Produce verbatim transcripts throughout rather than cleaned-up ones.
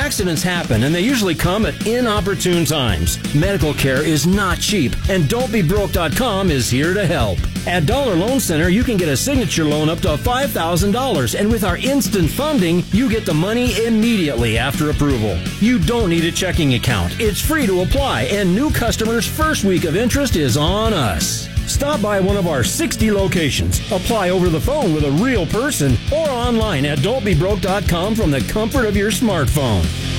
Accidents happen, and they usually come at inopportune times. Medical care is not cheap, and don't be broke dot com is here to help. At Dollar Loan Center, you can get a signature loan up to five thousand dollars, and with our instant funding, you get the money immediately after approval. You don't need a checking account. It's free to apply, and new customers' first week of interest is on us. Stop by one of our sixty locations. Apply over the phone with a real person or online at don't be broke dot com from the comfort of your smartphone.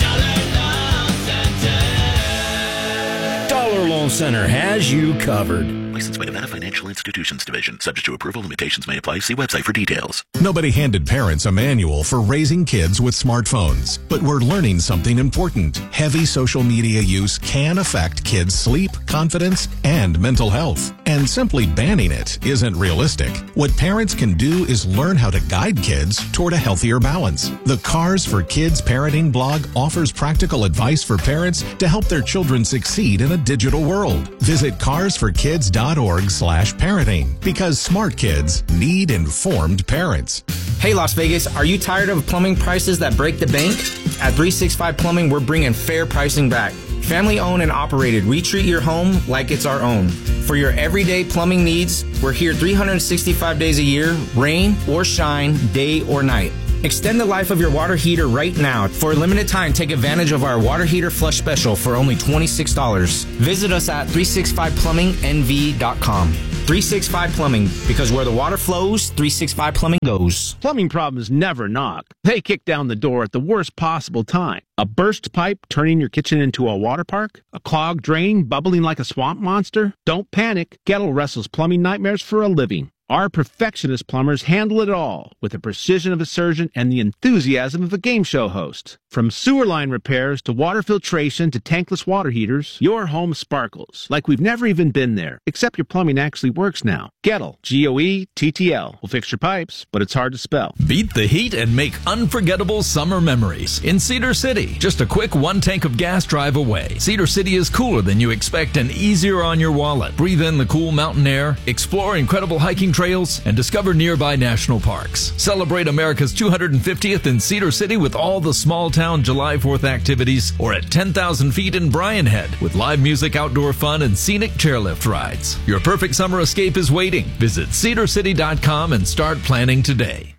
Dollar Loan Center has you covered. Licensed by Nevada Financial Institutions Division. Subject to approval. Limitations may apply. See website for details. Nobody handed parents a manual for raising kids with smartphones. But we're learning something important. Heavy social media use can affect kids' sleep, confidence, and mental health. And simply banning it isn't realistic. What parents can do is learn how to guide kids toward a healthier balance. The Cars for Kids Parenting blog offers practical advice for parents to help their children succeed in a digital world. Visit cars for kids dot org slash parenting because smart kids need informed parents. Hey, Las Vegas, are you tired of plumbing prices that break the bank? At three sixty-five Plumbing, we're bringing fair pricing back. Family owned and operated, we treat your home like it's our own. For your everyday plumbing needs, we're here three hundred sixty-five days a year, rain or shine, day or night. Extend the life of your water heater right now. For a limited time, take advantage of our water heater flush special for only twenty-six dollars. Visit us at three sixty-five plumbing N V dot com. three sixty-five Plumbing, because where the water flows, three sixty-five Plumbing goes. Plumbing problems never knock. They kick down the door at the worst possible time. A burst pipe turning your kitchen into a water park? A clogged drain bubbling like a swamp monster? Don't panic. Gettle wrestles plumbing nightmares for a living. Our perfectionist plumbers handle it all with the precision of a surgeon and the enthusiasm of a game show host. From sewer line repairs to water filtration to tankless water heaters, your home sparkles like we've never even been there, except your plumbing actually works now. Gettle, G O E T T L, will fix your pipes, but it's hard to spell. Beat the heat and make unforgettable summer memories in Cedar City. Just a quick one tank of gas drive away. Cedar City is cooler than you expect and easier on your wallet. Breathe in the cool mountain air, explore incredible hiking trails, and discover nearby national parks. Celebrate America's two hundred fiftieth in Cedar City with all the small town July fourth activities, or at ten thousand feet in Bryan Head with live music, outdoor fun, and scenic chairlift rides. Your perfect summer escape is waiting. Visit cedar city dot com and start planning today.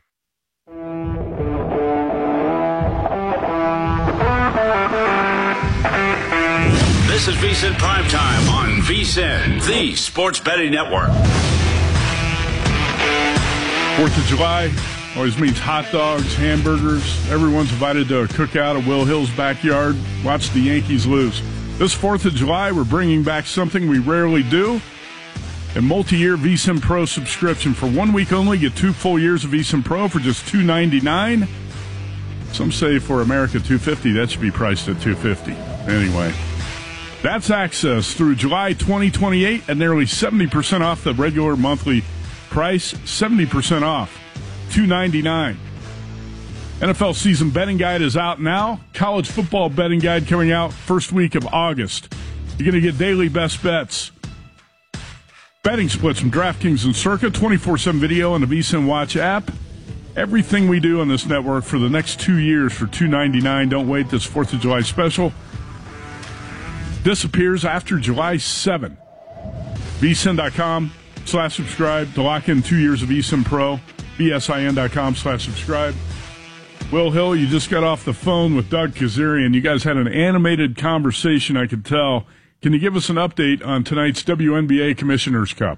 This is VSiN Primetime on VSiN, the Sports Betting Network. fourth of July always means hot dogs, hamburgers. Everyone's invited to a cookout at Will Hill's backyard. Watch the Yankees lose. This fourth of July, we're bringing back something we rarely do, a multi-year VSiN Pro subscription. For one week only, get two full years of VSiN Pro for just two ninety-nine. Some say for America two fifty, that should be priced at two fifty. Anyway, that's access through July twenty twenty-eight at nearly seventy percent off the regular monthly price, seventy percent off, two ninety-nine. N F L season betting guide is out now. College football betting guide coming out first week of August. You're going to get daily best bets, betting splits from DraftKings and Circa, twenty-four seven video on the VSiN Watch app. Everything we do on this network for the next two years for two ninety-nine. Don't wait, this fourth of July special disappears after July seventh. V S I N dot com slash subscribe to lock in two years of VSiN Pro. V S I N dot com slash subscribe. Will Hill, you just got off the phone with Doug Kezirian. You guys had an animated conversation, I could tell. Can you give us an update on tonight's W N B A Commissioner's Cup?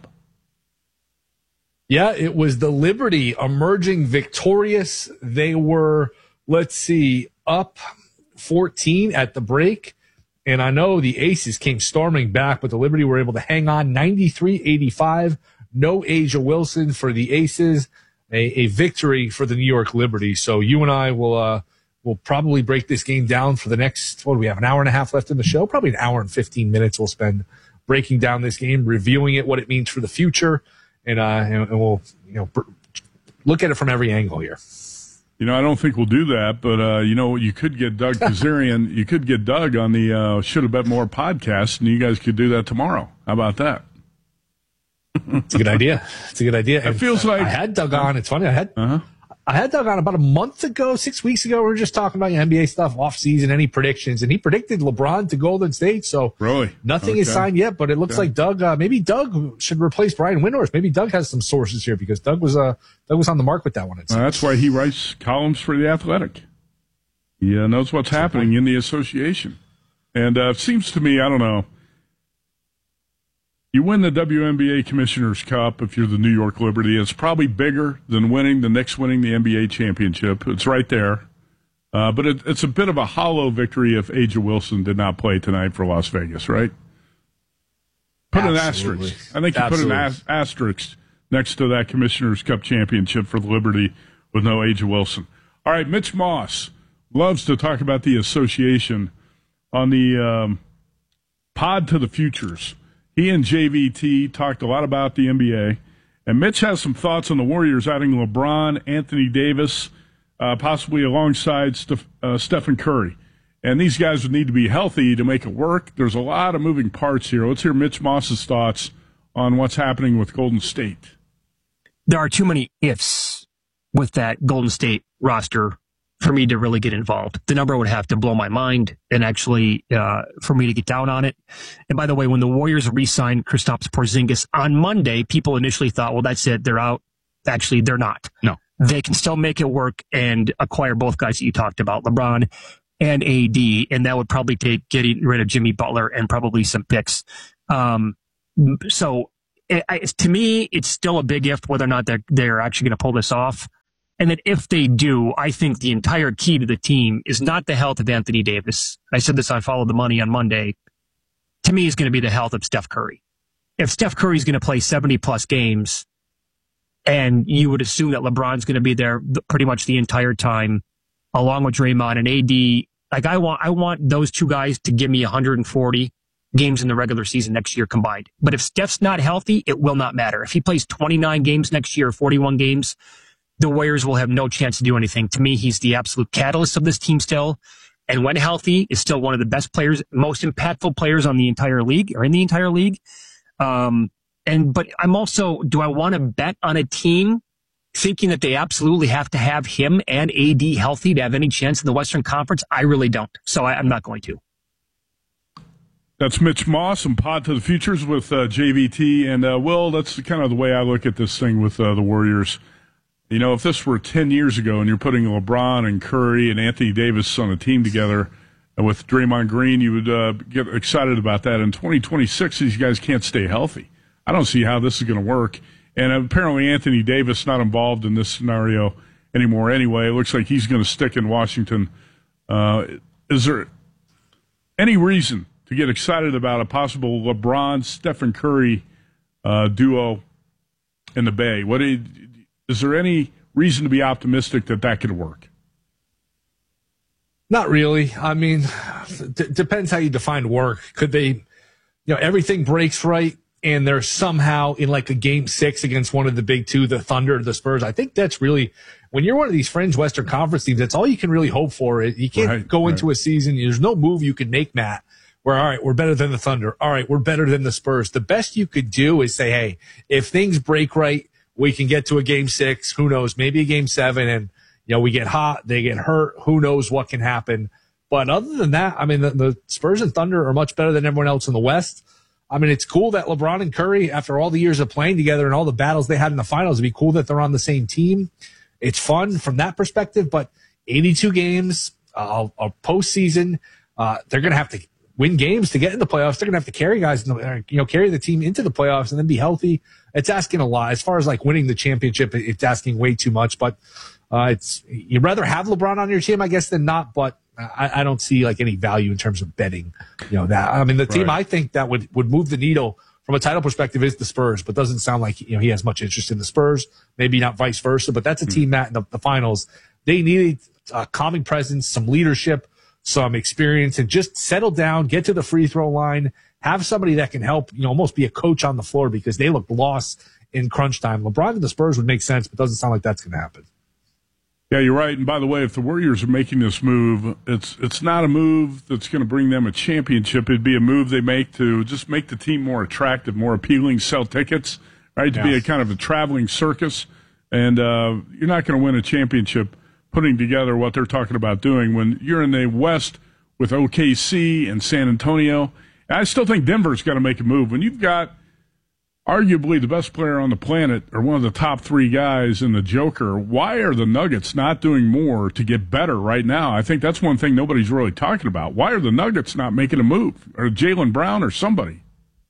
Yeah, it was the Liberty emerging victorious. They were, let's see, up fourteen at the break. And I know the Aces came storming back, but the Liberty were able to hang on ninety-three eighty-five. No Asia Wilson for the Aces. A, a victory for the New York Liberty. So you and I will uh, will probably break this game down for the next, what do we have, an hour and a half left in the show? Probably an hour and fifteen minutes we'll spend breaking down this game, reviewing it, what it means for the future. And, uh, and, and we'll, you know, look at it from every angle here. You know, I don't think we'll do that, but, uh, you know, you could get Doug Kezirian, you could get Doug on the uh, Should Have Bet More podcast, and you guys could do that tomorrow. How about that? It's a good idea. It's a good idea. It feels like I had Doug on. It's funny. I had, uh-huh. I had Doug on about a month ago, six weeks ago. We were just talking about N B A stuff, off season, any predictions, and he predicted LeBron to Golden State. So really, nothing okay. is signed yet, but it looks okay. like Doug. Uh, maybe Doug should replace Brian Windhorst. Maybe Doug has some sources here because Doug was uh, Doug was on the mark with that one. Well, that's why he writes columns for the Athletic. He uh, knows what's happening in the association, and uh, it seems to me, I don't know. You win the W N B A Commissioner's Cup if you're the New York Liberty. It's probably bigger than winning the Knicks winning the N B A championship. It's right there. Uh, but it, it's a bit of a hollow victory if A'ja Wilson did not play tonight for Las Vegas, right? Put Absolutely. an asterisk. I think you Absolutely. put an as- asterisk next to that Commissioner's Cup championship for the Liberty with no A'ja Wilson. All right, Mitch Moss loves to talk about the association on the um, Pod to the Futures. He and J V T talked a lot about the N B A, and Mitch has some thoughts on the Warriors adding LeBron, Anthony Davis, uh, possibly alongside Steph- uh, Stephen Curry. And these guys would need to be healthy to make it work. There's a lot of moving parts here. Let's hear Mitch Moss's thoughts on what's happening with Golden State. There are too many ifs with that Golden State roster for me to really get involved. The number would have to blow my mind and actually uh, for me to get down on it. And by the way, when the Warriors re-signed Kristaps Porzingis on Monday, people initially thought, well, that's it. They're out. Actually, they're not. No. They can still make it work and acquire both guys that you talked about, LeBron and A D, and that would probably take getting rid of Jimmy Butler and probably some picks. Um, so it, I, to me, it's still a big if whether or not they're, they're actually going to pull this off. And that if they do, I think the entire key to the team is not the health of Anthony Davis. I said this on Follow the Money on Monday. To me, is going to be the health of Steph Curry. If Steph Curry is going to play seventy plus games, and you would assume that LeBron's going to be there pretty much the entire time, along with Draymond and A D, like I want, I want those two guys to give me one hundred forty games in the regular season next year combined. But if Steph's not healthy, it will not matter. If he plays twenty-nine games next year, forty-one games, the Warriors will have no chance to do anything. To me, he's the absolute catalyst of this team still. And when healthy, is still one of the best players, most impactful players on the entire league or in the entire league. Um, and, but I'm also, do I want to bet on a team thinking that they absolutely have to have him and A D healthy to have any chance in the Western Conference? I really don't. So I, I'm not going to. That's Mitch Moss and Pod to the Futures with uh, J V T. And, uh, Will, that's kind of the way I look at this thing with uh, the Warriors. You know, if this were ten years ago and you're putting LeBron and Curry and Anthony Davis on a team together with Draymond Green, you would uh, get excited about that. In twenty twenty-six, these guys can't stay healthy. I don't see how this is going to work. And apparently Anthony Davis not involved in this scenario anymore anyway. It looks like he's going to stick in Washington. Uh, is there any reason to get excited about a possible LeBron-Stephen Curry uh, duo in the Bay? What do you, Is there any reason to be optimistic that that could work? Not really. I mean, d- depends how you define work. Could they, you know, everything breaks right and they're somehow in like a game six against one of the big two, the Thunder, the Spurs. I think that's really, when you're one of these fringe Western Conference teams, that's all you can really hope for. You can't right, go right. into a season. There's no move you can make, Matt, where, all right, we're better than the Thunder. All right, we're better than the Spurs. The best you could do is say, hey, if things break right, we can get to a game six. Who knows? Maybe a game seven. And, you know, we get hot. They get hurt. Who knows what can happen? But other than that, I mean, the, the Spurs and Thunder are much better than everyone else in the West. I mean, it's cool that LeBron and Curry, after all the years of playing together and all the battles they had in the finals, it'd be cool that they're on the same team. It's fun from that perspective, but eighty-two games, uh, a postseason, uh, they're going to have to win games to get in the playoffs. They're going to have to carry guys, you know, carry the team into the playoffs and then be healthy. It's asking a lot. As far as like winning the championship, it's asking way too much, but, uh, it's, you'd rather have LeBron on your team, I guess, than not, but I, I don't see like any value in terms of betting, you know, that. I mean, the team Right. I think that would, would move the needle from a title perspective is the Spurs, but doesn't sound like, you know, he has much interest in the Spurs, maybe not vice versa, but that's a team that in the, the finals, they needed a calming presence, some leadership, some experience, and just settle down, get to the free throw line, have somebody that can help, you know, almost be a coach on the floor because they looked lost in crunch time. LeBron to the Spurs would make sense, but doesn't sound like that's going to happen. Yeah, you're right. And by the way, if the Warriors are making this move, it's it's not a move that's going to bring them a championship. It'd be a move they make to just make the team more attractive, more appealing, sell tickets, right? To Yeah. be a kind of a traveling circus. And uh, you're not going to win a championship putting together what they're talking about doing when you're in the West with O K C and San Antonio. And I still think Denver's got to make a move. When you've got arguably the best player on the planet or one of the top three guys in the Joker, why are the Nuggets not doing more to get better right now? I think that's one thing nobody's really talking about. Why are the Nuggets not making a move? Or Jaylen Brown or somebody?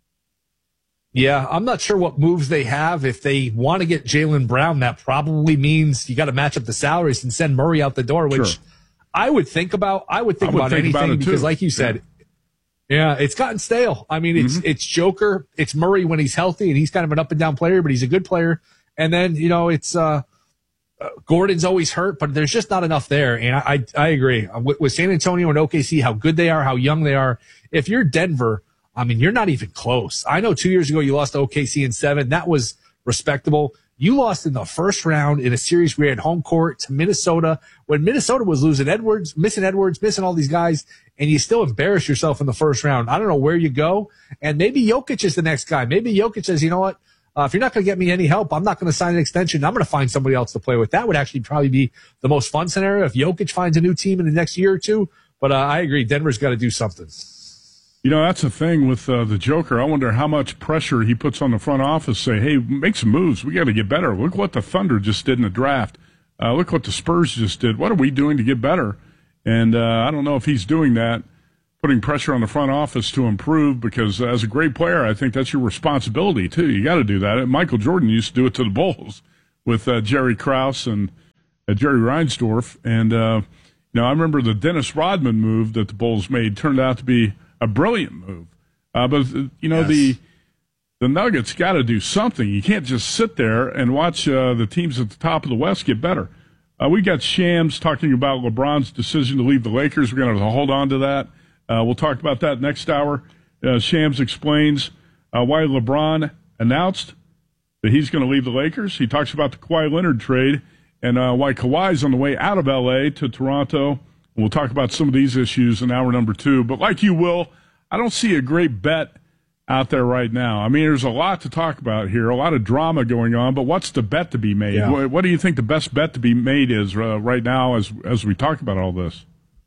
Yeah, I'm not sure what moves they have. If they want to get Jaylen Brown, that probably means you got to match up the salaries and send Murray out the door, which sure. I would think about. I would think I would about think anything about because, like you said, yeah. yeah, it's gotten stale. I mean, it's mm-hmm. it's Joker, it's Murray when he's healthy, and he's kind of an up and down player, but he's a good player. And then you know, it's uh, uh, Gordon's always hurt, but there's just not enough there. And I I, I agree with, with San Antonio and O K C, how good they are, how young they are. If you're Denver, I mean, you're not even close. I know two years ago you lost to O K C in seven. That was respectable. You lost in the first round in a series where you had home court to Minnesota when Minnesota was losing Edwards, missing Edwards, missing all these guys, and you still embarrassed yourself in the first round. I don't know where you go. And maybe Jokic is the next guy. Maybe Jokic says, you know what? Uh, if you're not going to get me any help, I'm not going to sign an extension. I'm going to find somebody else to play with. That would actually probably be the most fun scenario if Jokic finds a new team in the next year or two. But uh, I agree. Denver's got to do something. You know, that's the thing with uh, the Joker. I wonder how much pressure he puts on the front office. Say, hey, make some moves. We got to get better. Look what the Thunder just did in the draft. Uh, look what the Spurs just did. What are we doing to get better? And uh, I don't know if he's doing that, putting pressure on the front office to improve, because as a great player, I think that's your responsibility, too. You got to do that. And Michael Jordan used to do it to the Bulls with uh, Jerry Krause and uh, Jerry Reinsdorf. And, uh, you know, I remember the Dennis Rodman move that the Bulls made turned out to be a brilliant move. Uh, but, you know, yes. the the Nuggets got to do something. You can't just sit there and watch uh, the teams at the top of the West get better. Uh, we got Shams talking about LeBron's decision to leave the Lakers. We're going to hold on to that. Uh, we'll talk about that next hour. Uh, Shams explains uh, why LeBron announced that he's going to leave the Lakers. He talks about the Kawhi Leonard trade and uh, why Kawhi's on the way out of L A to Toronto. We'll talk about some of these issues in hour number two. But like you will, I don't see a great bet out there right now. I mean, there's a lot to talk about here, a lot of drama going on, but what's the bet to be made? Yeah. What, what do you think the best bet to be made is uh, right now as as we talk about all this?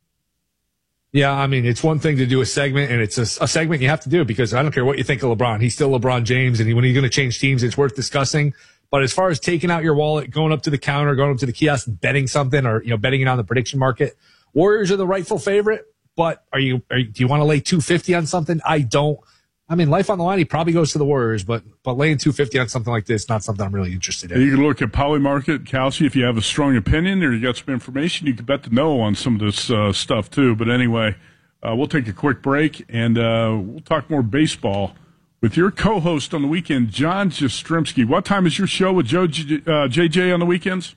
Yeah, I mean, it's one thing to do a segment, and it's a, a segment you have to do because I don't care what you think of LeBron. He's still LeBron James, and he, when he's going to change teams, it's worth discussing. But as far as taking out your wallet, going up to the counter, going up to the kiosk and betting something, or you know, betting it on the prediction market, Warriors are the rightful favorite, but are you, are you do you want to lay two fifty on something? I don't. I mean, life on the line, he probably goes to the Warriors, but but laying two fifty on something like this, not something I'm really interested in. You can look at Polymarket, Kalshi, if you have a strong opinion or you got some information, you can bet the no on some of this uh, stuff too. But anyway, uh, we'll take a quick break, and uh, we'll talk more baseball with your co-host on the weekend, John Jastrzemski. What time is your show with Joe J- uh, J J on the weekends?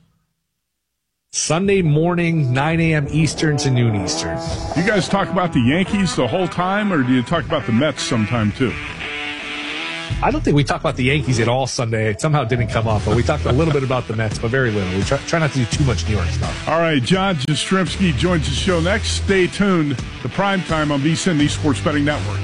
Sunday morning, nine a.m. Eastern to noon Eastern. You guys talk about the Yankees the whole time, or do you talk about the Mets sometime too? I don't think we talk about the Yankees at all Sunday. It somehow didn't come up, but we talked a little bit about the Mets, but very little. We try, try not to do too much New York stuff. All right, John Jastrzemski joins the show next. Stay tuned to Prime Time on VSiN, the Sports Betting Network.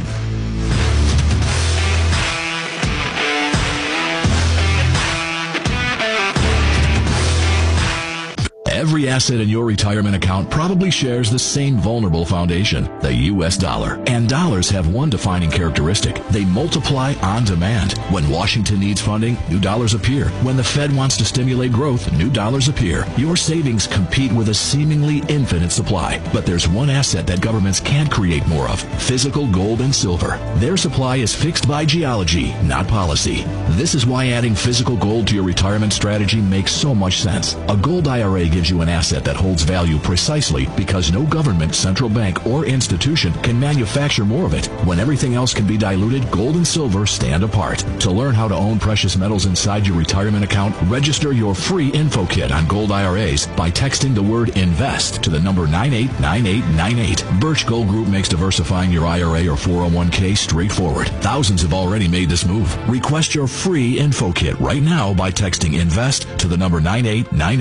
Every asset in your retirement account probably shares the same vulnerable foundation, the U S dollar. And dollars have one defining characteristic. They multiply on demand. When Washington needs funding, new dollars appear. When the Fed wants to stimulate growth, new dollars appear. Your savings compete with a seemingly infinite supply. But there's one asset that governments can't create more of: physical gold and silver. Their supply is fixed by geology, not policy. This is why adding physical gold to your retirement strategy makes so much sense. A gold I R A gives you an asset that holds value precisely because no government, central bank, or institution can manufacture more of it. When everything else can be diluted, gold and silver stand apart. To learn how to own precious metals inside your retirement account, register your free info kit on gold I R As by texting the word INVEST to the number nine eight nine eight nine eight. Birch Gold Group makes diversifying your I R A or four oh one k straightforward. Thousands have already made this move. Request your free info kit right now by texting INVEST to the number nine eight nine eight.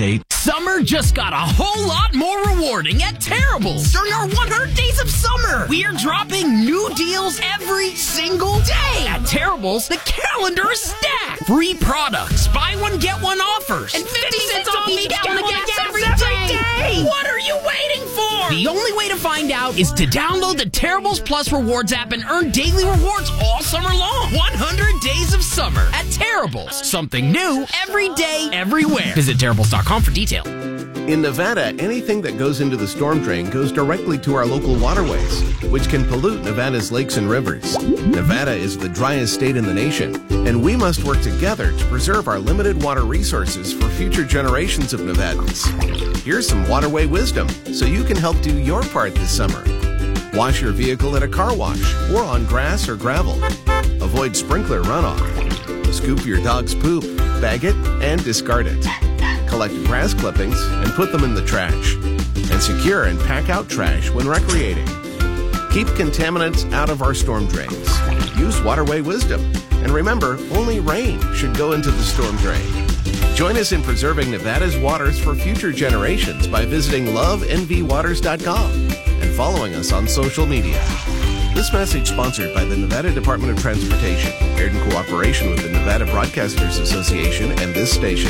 Summer just got a whole lot more rewarding at Terrible's during our one hundred days of summer. We are dropping new deals every single day. At Terrible's, the calendar is stacked. Free products, buy one, get one offers, and fifty cents off each gallon of gas every day. What are you waiting for? The only way to find out is to download the Terrible's Plus Rewards app and earn daily rewards all summer long. one hundred days of summer at Terrible's. Something new every day, everywhere. Visit Terrible's dot com for details. In Nevada, anything that goes into the storm drain goes directly to our local waterways, which can pollute Nevada's lakes and rivers. Nevada is the driest state in the nation, and we must work together to preserve our limited water resources for future generations of Nevadans. Here's some waterway wisdom so you can help do your part this summer. Wash your vehicle at a car wash or on grass or gravel. Avoid sprinkler runoff. Scoop your dog's poop, bag it, and discard it. Collect grass clippings and put them in the trash. And secure and pack out trash when recreating. Keep contaminants out of our storm drains. Use waterway wisdom. And remember, only rain should go into the storm drain. Join us in preserving Nevada's waters for future generations by visiting love n v waters dot com and following us on social media. This message sponsored by the Nevada Department of Transportation, aired in cooperation with the Nevada Broadcasters Association and this station.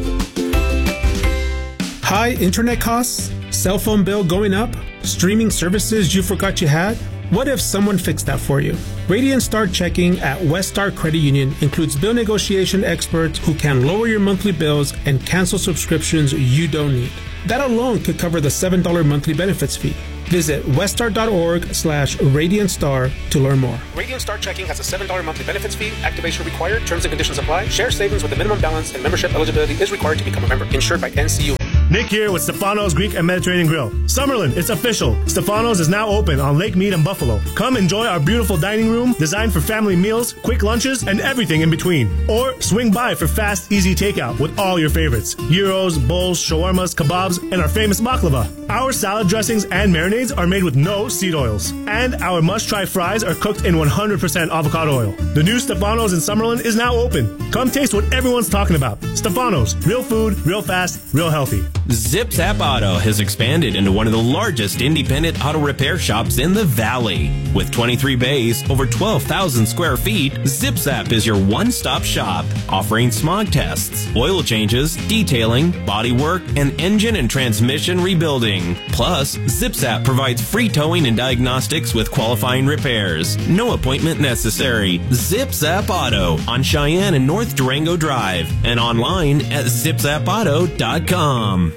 High internet costs? Cell phone bill going up? Streaming services you forgot you had? What if someone fixed that for you? Radiant Star Checking at Westar Credit Union includes bill negotiation experts who can lower your monthly bills and cancel subscriptions you don't need. That alone could cover the seven dollars monthly benefits fee. Visit westar.org slash Radiant Star to learn more. Radiant Star Checking has a seven dollars monthly benefits fee. Activation required. Terms and conditions apply. Share savings with a minimum balance and membership eligibility is required to become a member. Insured by N C U. Nick here with Stefano's Greek and Mediterranean Grill. Summerlin, it's official. Stefano's is now open on Lake Mead and Buffalo. Come enjoy our beautiful dining room designed for family meals, quick lunches, and everything in between. Or swing by for fast, easy takeout with all your favorites. Gyros, bowls, shawarmas, kebabs, and our famous baklava. Our salad dressings and marinades are made with no seed oils. And our must-try fries are cooked in one hundred percent avocado oil. The new Stefano's in Summerlin is now open. Come taste what everyone's talking about. Stefano's, real food, real fast, real healthy. Zip Zap Auto has expanded into one of the largest independent auto repair shops in the Valley. With twenty-three bays, over twelve thousand square feet, Zip Zap is your one-stop shop, offering smog tests, oil changes, detailing, body work, and engine and transmission rebuilding. Plus, Zip Zap provides free towing and diagnostics with qualifying repairs. No appointment necessary. Zip Zap Auto on Cheyenne and North Durango Drive and online at zip zap auto dot com.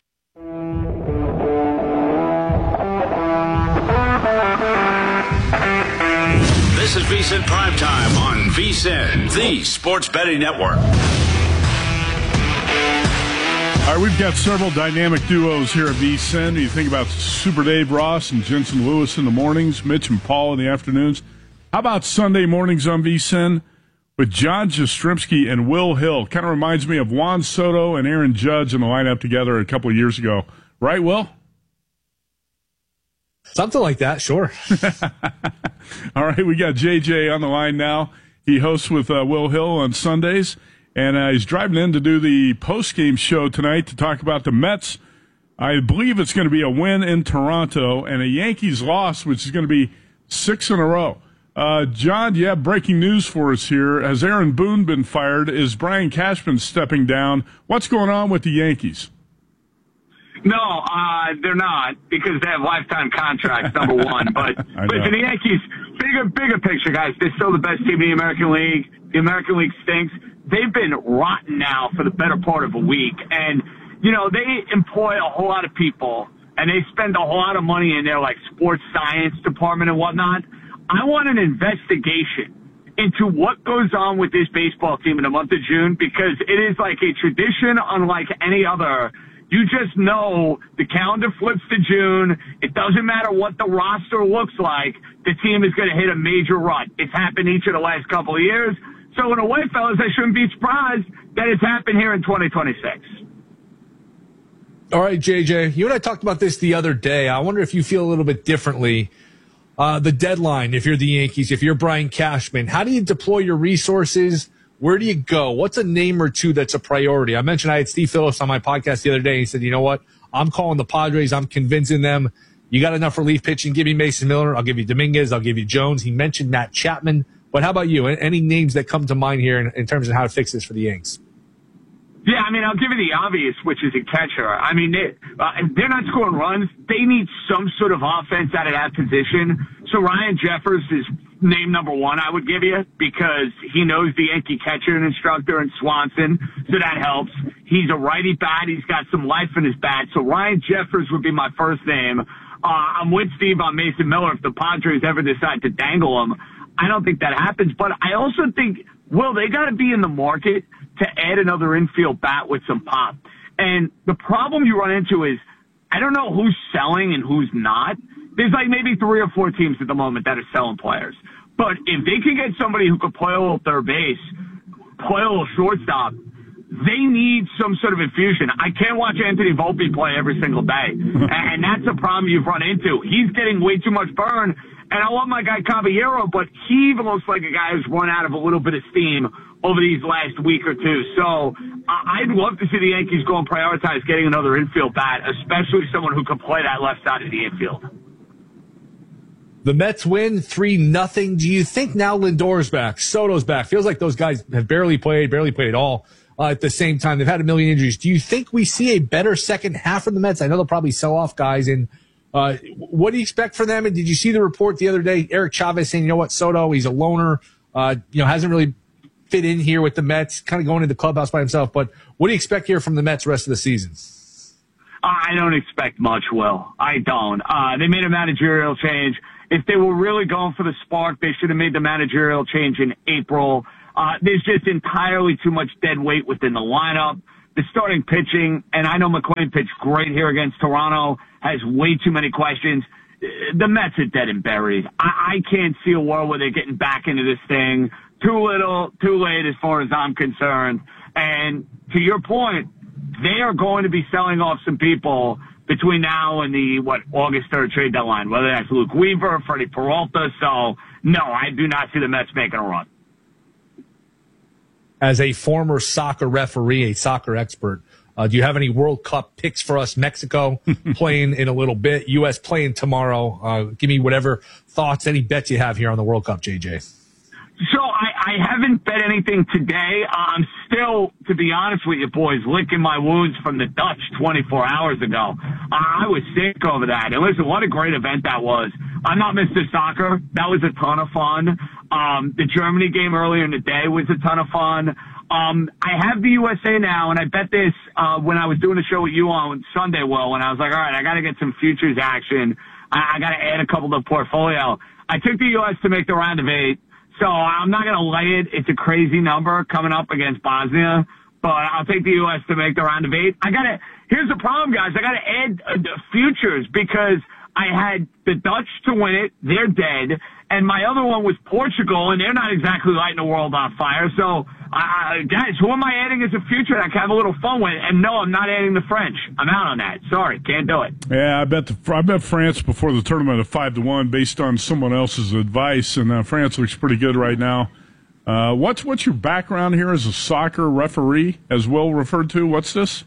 This is VSiN Primetime on VSiN, the Sports Betting Network. All right, we've got several dynamic duos here at VSiN. You think about Super Dave Ross and Jensen Lewis in the mornings, Mitch and Paul in the afternoons. How about Sunday mornings on VSiN with John Jastrzemski and Will Hill? Kind of reminds me of Juan Soto and Aaron Judge in the lineup together a couple of years ago. Right, Will? Something like that, sure. All right, we got J J on the line now. He hosts with uh, Will Hill on Sundays, and uh, he's driving in to do the post-game show tonight to talk about the Mets. I believe it's going to be a win in Toronto and a Yankees loss, which is going to be six in a row. Uh, John, you have breaking news for us here. Has Aaron Boone been fired? Is Brian Cashman stepping down? What's going on with the Yankees? No, uh, they're not, because they have lifetime contracts, number one. But listen, the Yankees, bigger, bigger picture, guys, they're still the best team in the American League. The American League stinks. They've been rotten now for the better part of a week. And, you know, they employ a whole lot of people, and they spend a whole lot of money in their, like, sports science department and whatnot. I want an investigation into what goes on with this baseball team in the month of June, because it is like a tradition unlike any other. You just know the calendar flips to June. It doesn't matter what the roster looks like. The team is going to hit a major rut. It's happened each of the last couple of years. So in a way, fellas, I shouldn't be surprised that it's happened here in twenty twenty-six. All right, J J, you and I talked about this the other day. I wonder if you feel a little bit differently. Uh, the deadline, if you're the Yankees, if you're Brian Cashman, how do you deploy your resources? where do you go? What's a name or two that's a priority? I mentioned I had Steve Phillips on my podcast the other day. He said, you know what? I'm calling the Padres. I'm convincing them. You got enough relief pitching. Give me Mason Miller. I'll give you Dominguez. I'll give you Jones. He mentioned Matt Chapman. But how about you? Any names that come to mind here in, in terms of how to fix this for the Yanks? Yeah, I mean, I'll give you the obvious, which is a catcher. I mean, they, uh, they're not scoring runs. They need some sort of offense out of that position. So Ryan Jeffers is name number one, I would give you, because he knows the Yankee catcher and instructor in Swanson, so that helps. He's a righty bat. He's got some life in his bat. So Ryan Jeffers would be my first name. Uh, I'm with Steve on Mason Miller. If the Padres ever decide to dangle him, I don't think that happens. But I also think, well, they got to be in the market to add another infield bat with some pop. And the problem you run into is, I don't know who's selling and who's not. There's like maybe three or four teams at the moment that are selling players. But if they can get somebody who could play a little third base, play a little shortstop, they need some sort of infusion. I can't watch Anthony Volpe play every single day. And that's a problem you've run into. He's getting way too much burn. And I love my guy Caballero, but he even looks like a guy who's run out of a little bit of steam over these last week or two. So I'd love to see the Yankees go and prioritize getting another infield bat, especially someone who can play that left side of the infield. The Mets win three nothing. Do you think now Lindor's back, Soto's back? Feels like those guys have barely played, barely played at all uh, at the same time. They've had a million injuries. Do you think we see a better second half from the Mets? I know they'll probably sell off guys. And uh, what do you expect from them? And did you see the report the other day? Eric Chavez saying, you know what, Soto, he's a loner, uh, you know, hasn't really fit in here with the Mets, kind of going to the clubhouse by himself. But what do you expect here from the Mets the rest of the season? I don't expect much, Will. I don't. Uh, they made a managerial change. If they were really going for the spark, they should have made the managerial change in April. Uh, there's just entirely too much dead weight within the lineup. The starting pitching, and I know McClain pitched great here against Toronto, has way too many questions. The Mets are dead and buried. I, I can't see a world where they're getting back into this thing. Too little, too late as far as I'm concerned. And to your point, they are going to be selling off some people between now and the, what, August third trade deadline, whether that's Luke Weaver, Freddie Peralta. So, no, I do not see the Mets making a run. As a former soccer referee, a soccer expert, uh, do you have any World Cup picks for us? Mexico playing in a little bit, U S playing tomorrow. Uh, give me whatever thoughts, any bets you have here on the World Cup, J J. So I, I haven't bet anything today. I'm still, to be honest with you boys, licking my wounds from the Dutch twenty-four hours ago. I was sick over that. And listen, what a great event that was. I'm not Mister Soccer. That was a ton of fun. Um, the Germany game earlier in the day was a ton of fun. Um, I have the U S A now, and I bet this uh, when I was doing a show with you on Sunday, Will, and I was like, all right, I got to get some futures action. I, I got to add a couple to the portfolio. I took the U S to make the round of eight. So I'm not going to lay it. It's a crazy number coming up against Bosnia, but I'll take the U S to make the round of eight. I got to, here's the problem, guys. I got to add uh, futures because I had the Dutch to win it. They're dead. And my other one was Portugal, and they're not exactly lighting the world on fire. So, uh, guys, who am I adding as a future that I can have a little fun with? And no, I'm not adding the French. I'm out on that. Sorry, can't do it. Yeah, I bet the, I bet France before the tournament at five to one based on someone else's advice, and uh, France looks pretty good right now. Uh, what's what's your background here as a soccer referee, as Will referred to? What's this?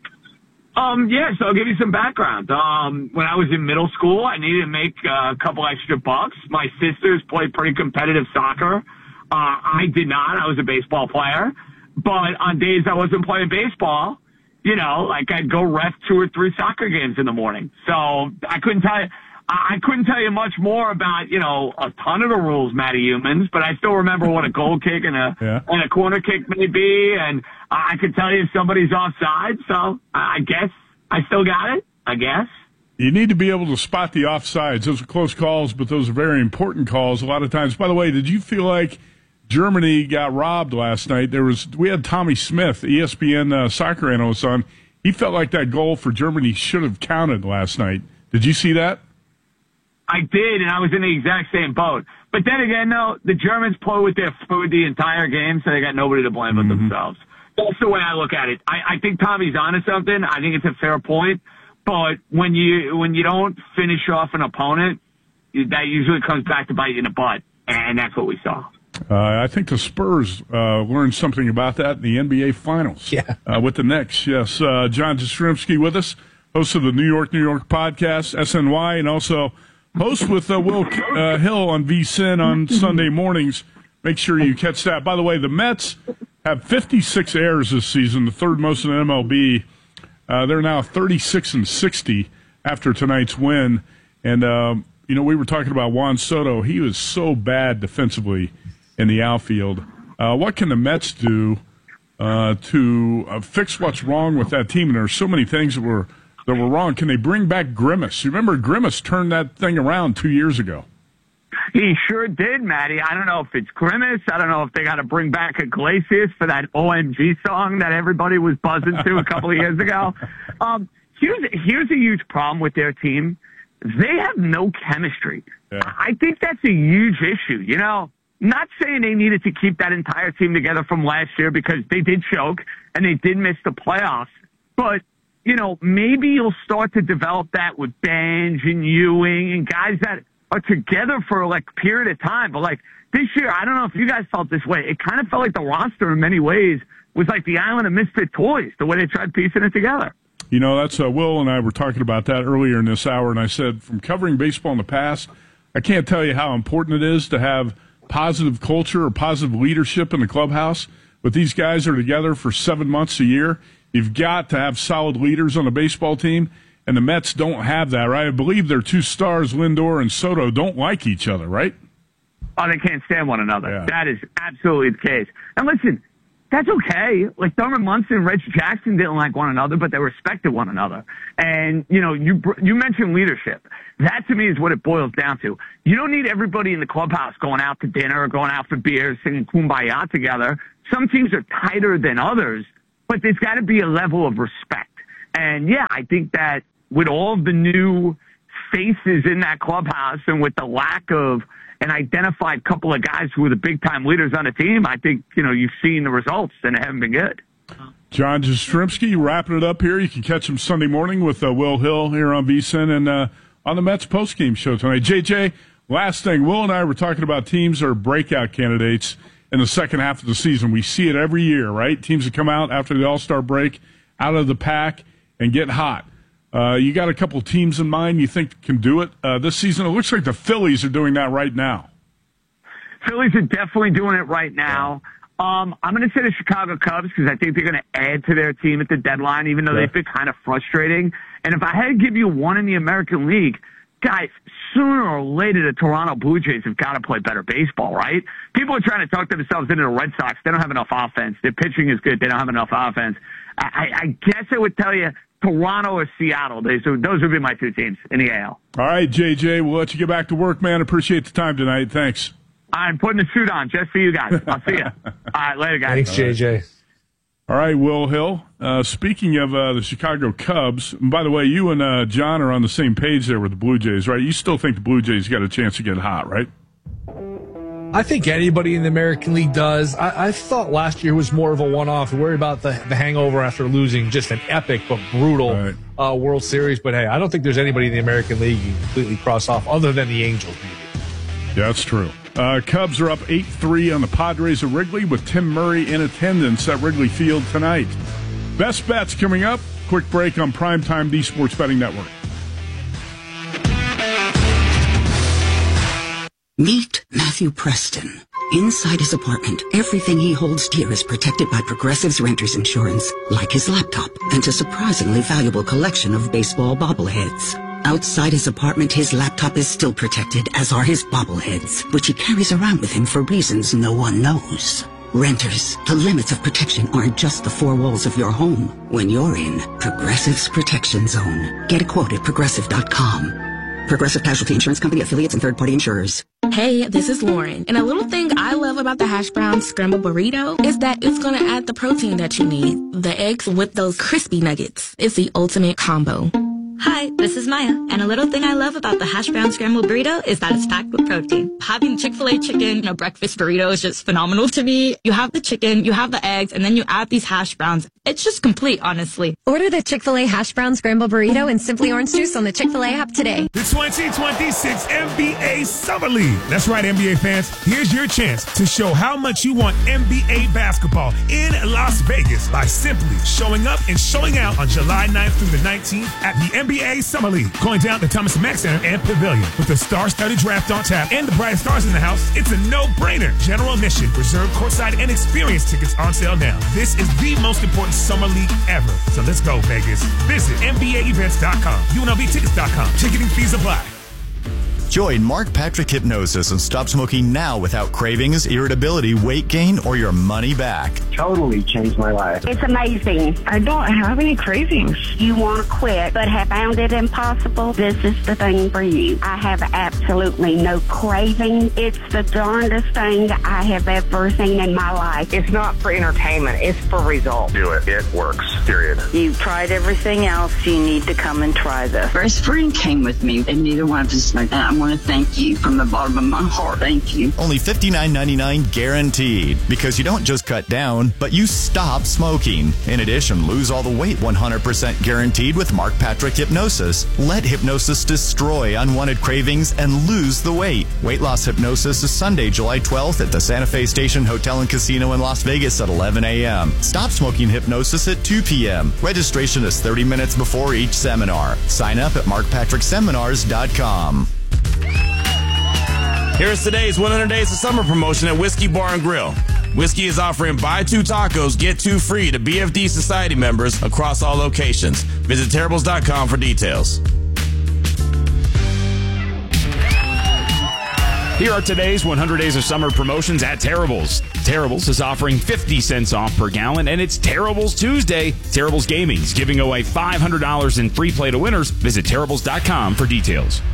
Um, yeah, so I'll give you some background. Um, when I was in middle school, I needed to make uh, a couple extra bucks. My sisters played pretty competitive soccer. Uh, I did not. I was a baseball player. But on days I wasn't playing baseball, you know, like I'd go ref two or three soccer games in the morning. So I couldn't tell you, I couldn't tell you much more about, you know, a ton of the rules, Matty Humans, but I still remember what a goal kick and a, yeah. and a corner kick may be. And I could tell you if somebody's offside. So I guess I still got it, I guess. You need to be able to spot the offsides. Those are close calls, but those are very important calls a lot of times. By the way, did you feel like Germany got robbed last night? There was, we had Tommy Smith, E S P N uh, soccer analyst on. He felt like that goal for Germany should have counted last night. Did you see that? I did, and I was in the exact same boat. But then again, though, the Germans play with their food the entire game, so they got nobody to blame but mm-hmm. themselves. That's the way I look at it. I, I think Tommy's onto something. I think it's a fair point. But when you when you don't finish off an opponent, that usually comes back to bite you in the butt, and that's what we saw. Uh, I think the Spurs uh, learned something about that in the N B A Finals. Yeah. Uh, with the Knicks, yes. Uh, John Jastrzemski with us, host of the New York, New York podcast, S N Y, and also host with uh, Will uh, Hill on V S I N on Sunday mornings. Make sure you catch that. By the way, the Mets have fifty-six errors this season, the third most in M L B. Uh, they're now thirty-six and sixty after tonight's win. And, um, you know, we were talking about Juan Soto. He was so bad defensively in the outfield. Uh, what can the Mets do uh, to uh, fix what's wrong with that team? And there are so many things that were that were wrong. Can they bring back Grimace? You remember Grimace turned that thing around two years ago. He sure did, Matty. I don't know if it's Grimace. I don't know if they got to bring back Iglesias for that O M G song that everybody was buzzing to a couple of years ago. Um, here's, here's a huge problem with their team. They have no chemistry. Yeah. I think that's a huge issue. You know, not saying they needed to keep that entire team together from last year because they did choke and they did miss the playoffs. But, you know, maybe you'll start to develop that with Benj and Ewing and guys that are together for like a period of time. But like this year, I don't know if you guys felt this way. It kind of felt like the roster in many ways was like the island of misfit toys, the way they tried piecing it together. You know, that's uh, Will and I were talking about that earlier in this hour, and I said from covering baseball in the past, I can't tell you how important it is to have positive culture or positive leadership in the clubhouse. But these guys are together for seven months a year. You've got to have solid leaders on a baseball team, and the Mets don't have that, right? I believe their two stars, Lindor and Soto, don't like each other, right? Oh, they can't stand one another. Yeah. That is absolutely the case. And listen, that's okay. Like Thurman Munson and Reggie Jackson didn't like one another, but they respected one another. And, you know, you you mentioned leadership. That, to me, is what it boils down to. You don't need everybody in the clubhouse going out to dinner or going out for beers, singing Kumbaya together. Some teams are tighter than others, but there's got to be a level of respect. And, yeah, I think that with all of the new faces in that clubhouse and with the lack of an identified couple of guys who are the big-time leaders on the team, I think, you know, you've seen the results, and it haven't been good. John Jastrzemski, wrapping it up here. You can catch him Sunday morning with uh, Will Hill here on V S I N and uh, on the Mets postgame show tonight. J J, last thing, Will and I were talking about teams that are breakout candidates in the second half of the season. We see it every year, right? Teams that come out after the All-Star break, out of the pack, and get hot. Uh, you got a couple teams in mind you think can do it uh, this season? It looks like the Phillies are doing that right now. Phillies are definitely doing it right now. Um, I'm going to say the Chicago Cubs because I think they're going to add to their team at the deadline, even though yeah. they've been kind of frustrating. And if I had to give you one in the American League, guys, sooner or later the Toronto Blue Jays have got to play better baseball, right? People are trying to talk themselves into the Red Sox. They don't have enough offense. Their pitching is good. They don't have enough offense. I, I, I guess I would tell you Toronto or Seattle. They, so those would be my two teams in the A L. All right, J J, we'll let you get back to work, man. Appreciate the time tonight. Thanks. I'm putting a suit on just for you guys. I'll see you. All right, later, guys. Thanks, J J. All right, Will Hill. Uh, speaking of uh, the Chicago Cubs, and by the way, you and uh, John are on the same page there with the Blue Jays, right? You still think the Blue Jays got a chance to get hot, right? I think anybody in the American League does. I, I thought last year was more of a one-off. Worry about the, the hangover after losing just an epic but brutal right. uh, World Series. But, hey, I don't think there's anybody in the American League you completely cross off other than the Angels, maybe. Yeah, that's true. Uh, Cubs are up eight three on the Padres of Wrigley with Tim Murray in attendance at Wrigley Field tonight. Best bets coming up. Quick break on Primetime, the Sports Betting Network. Meet Matthew Preston. Inside his apartment, everything he holds dear is protected by Progressive's Renter's Insurance, like his laptop and a surprisingly valuable collection of baseball bobbleheads. Outside his apartment, his laptop is still protected, as are his bobbleheads, which he carries around with him for reasons no one knows. Renters, the limits of protection aren't just the four walls of your home. When you're in Progressive's Protection Zone, get a quote at progressive dot com. Progressive Casualty Insurance Company, affiliates, and third-party insurers. Hey, this is Lauren, and a little thing I love about the Hash Brown Scramble Burrito is that it's going to add the protein that you need. The eggs with those crispy nuggets. It's the ultimate combo. Hi, this is Maya, and a little thing I love about the hash brown scrambled burrito is that it's packed with protein. Having Chick-fil-A chicken in a breakfast burrito is just phenomenal to me. You have the chicken, you have the eggs, and then you add these hash browns. It's just complete, honestly. Order the Chick-fil-A hash brown scrambled burrito and Simply Orange Juice on the Chick-fil-A app today. The twenty twenty-six N B A Summer League. That's right, N B A fans. Here's your chance to show how much you want N B A basketball in Las Vegas by simply showing up and showing out on July ninth through the nineteenth at the N B A Summer League. Going down to Thomas Mack Center and Pavilion. With a star-studded draft on tap and the brightest stars in the house, it's a no-brainer. General admission, reserved courtside, and experience tickets on sale now. This is the most important summer league ever. So let's go, Vegas. Visit N B A events dot com. U N L V tickets dot com. Ticketing fees apply. Join Mark Patrick Hypnosis and stop smoking now without cravings, irritability, weight gain, or your money back. Totally changed my life. It's amazing. I don't have any cravings. You want to quit, but have found it impossible? This is the thing for you. I have absolutely no craving. It's the darndest thing I have ever seen in my life. It's not for entertainment. It's for results. Do it. It works. Period. You've tried everything else. You need to come and try this. Best friend came with me, and neither one of us smoked. I want to thank you from the bottom of my heart. Thank you. Only fifty-nine ninety-nine guaranteed, because you don't just cut down, but you stop smoking. In addition, lose all the weight one hundred percent guaranteed with Mark Patrick Hypnosis. Let hypnosis destroy unwanted cravings and lose the weight. Weight loss hypnosis is Sunday, July twelfth at the Santa Fe Station Hotel and Casino in Las Vegas at eleven a.m. Stop smoking hypnosis at two p.m. Registration is thirty minutes before each seminar. Sign up at mark patrick seminars dot com. Here's today's one hundred Days of Summer promotion at Whiskey Bar and Grill. Whiskey is offering buy two tacos, get two free to B F D Society members across all locations. Visit terribles dot com for details. Here are today's one hundred Days of Summer promotions at Terribles. Terribles is offering fifty cents off per gallon, and it's Terribles Tuesday. Terribles Gaming's giving away five hundred dollars in free play to winners. Visit terribles dot com for details.